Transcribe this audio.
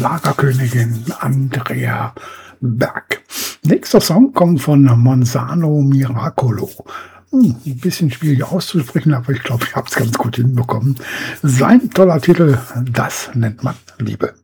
Schlagerkönigin Andrea Berg. Nächster Song kommt von Monzano Miracolo. Ein bisschen schwierig auszusprechen, aber ich glaube, ich habe es ganz gut hinbekommen. Sein toller Titel, das nennt man Liebe.